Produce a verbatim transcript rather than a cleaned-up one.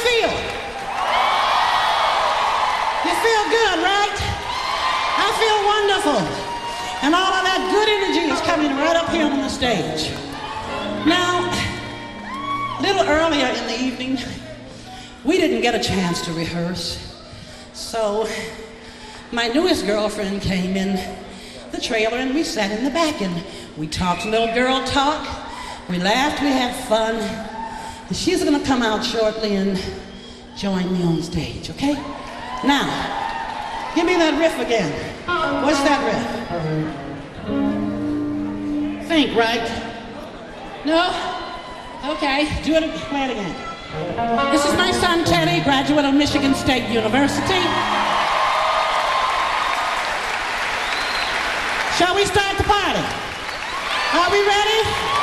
feel? You feel good, right? I feel wonderful. And all of that good energy is coming right up here on the stage. Now, a little earlier in the evening, we didn't get a chance to rehearse. So my newest girlfriend came in the trailer and we sat in the back and we talked a little girl talk. We laughed, we had fun. And she's gonna come out shortly and join me on stage, okay? Now, give me that riff again. What's that riff? Think, right? No? Okay, do it, play it again. This is my son, Teddy, graduate of Michigan State University. Shall we start the party? Are we ready?